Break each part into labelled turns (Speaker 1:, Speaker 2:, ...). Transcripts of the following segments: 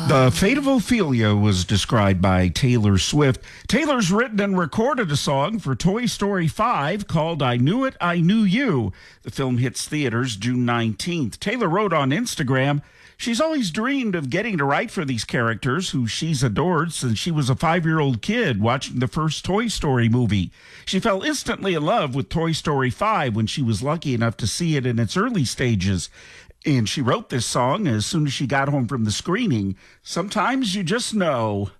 Speaker 1: The Fate of Ophelia was described by Taylor Swift. Taylor's written and recorded a song for Toy Story 5 called I Knew It, I Knew You. The film hits theaters June 19th. Taylor wrote on Instagram, she's always dreamed of getting to write for these characters who she's adored since she was a 5-year-old kid watching the first Toy Story movie. She fell instantly in love with Toy Story 5 when she was lucky enough to see it in its early stages. And she wrote this song as soon as she got home from the screening. Sometimes you just know.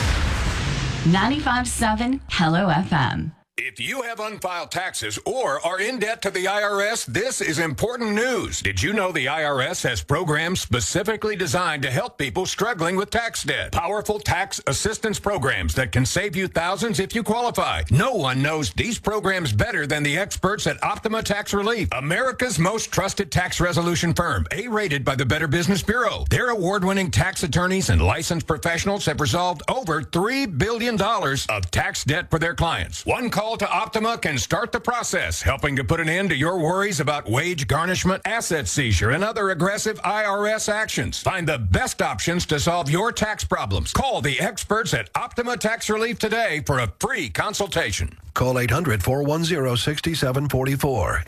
Speaker 2: 95.7 Hello FM.
Speaker 3: If you have unfiled taxes or are in debt to the IRS, this is important news. Did you know the IRS has programs specifically designed to help people struggling with tax debt? Powerful tax assistance programs that can save you thousands if you qualify. No one knows these programs better than the experts at Optima Tax Relief, America's most trusted tax resolution firm, A-rated by the Better Business Bureau. Their award-winning tax attorneys and licensed professionals have resolved over $3 billion of tax debt for their clients. One call to Optima can start the process, helping to put an end to your worries about wage garnishment, asset seizure, and other aggressive IRS actions. Find the best options to solve your tax problems. Call the experts at Optima Tax Relief today for a free consultation.
Speaker 4: Call 800-410-6744.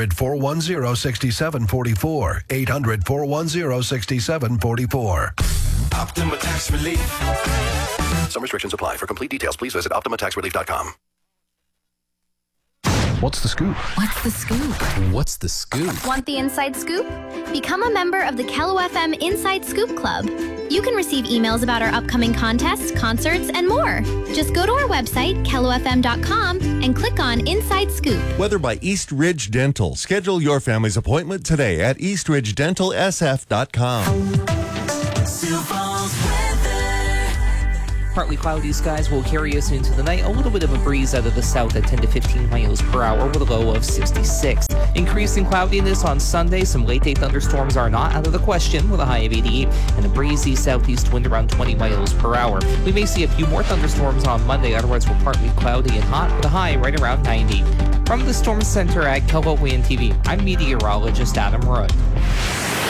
Speaker 4: 800-410-6744. 800-410-6744.
Speaker 5: Optima Tax Relief.
Speaker 4: Some restrictions apply. For complete details, please visit OptimaTaxRelief.com.
Speaker 6: What's the scoop?
Speaker 7: What's the scoop?
Speaker 6: What's the scoop?
Speaker 7: Want the inside scoop? Become a member of the Kello FM Inside Scoop Club. You can receive emails about our upcoming contests, concerts, and more. Just go to our website, kellofm.com, and click on Inside Scoop.
Speaker 8: Weather by East Ridge Dental. Schedule your family's appointment today at eastridgedentalsf.com.
Speaker 9: Partly cloudy skies will carry us into the night. A little bit of a breeze out of the south at 10 to 15 miles per hour with a low of 66. Increasing cloudiness on Sunday. Some late-day thunderstorms are not out of the question with a high of 88 and a breezy southeast wind around 20 miles per hour. We may see a few more thunderstorms on Monday. Otherwise, we're partly cloudy and hot with a high right around 90. From the Storm Center at KELO WIN TV, I'm meteorologist Adam Rood.